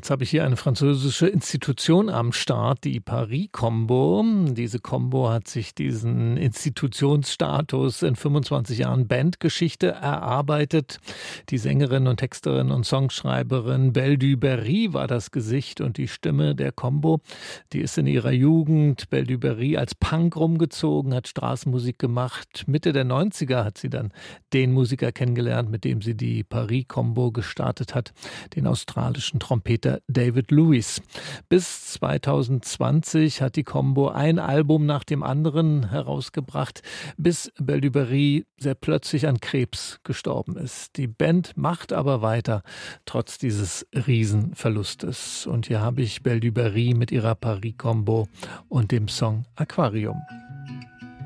Jetzt habe ich hier eine französische Institution am Start, die Paris Combo. Diese Combo hat sich diesen Institutionsstatus in 25 Jahren Bandgeschichte erarbeitet. Die Sängerin und Texterin und Songschreiberin Belle du Berry war das Gesicht und die Stimme der Combo. Die ist in ihrer Jugend, Belle du Berry, als Punk rumgezogen, hat Straßenmusik gemacht. Mitte der 90er hat sie dann den Musiker kennengelernt, mit dem sie die Paris Combo gestartet hat, den australischen Trompeter David Lewis. Bis 2020 hat die Combo ein Album nach dem anderen herausgebracht, bis Belle du Berry sehr plötzlich an Krebs gestorben ist. Die Band macht aber weiter, trotz dieses Riesenverlustes. Und hier habe ich Belle du Berry mit ihrer Paris Combo und dem Song Aquarium.